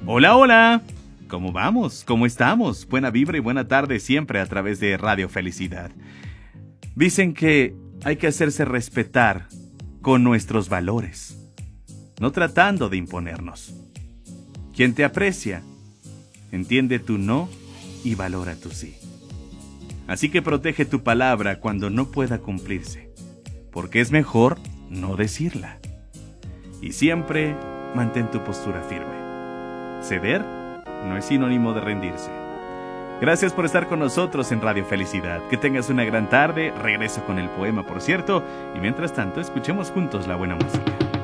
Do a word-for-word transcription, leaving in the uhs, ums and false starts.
Hola, hola. ¿Cómo vamos? ¿Cómo estamos? Buena vibra y buena tarde siempre a través de Radio Felicidad. Dicen que hay que hacerse respetar con nuestros valores, no tratando de imponernos. Quien te aprecia, entiende tu no y valora tu sí. Así que protege tu palabra cuando no pueda cumplirse, porque es mejor no decirla. Y siempre mantén tu postura firme. Ceder no es sinónimo de rendirse. Gracias por estar con nosotros en Radio Felicidad. Que tengas una gran tarde. Regreso con el poema, por cierto. Y mientras tanto, escuchemos juntos la buena música.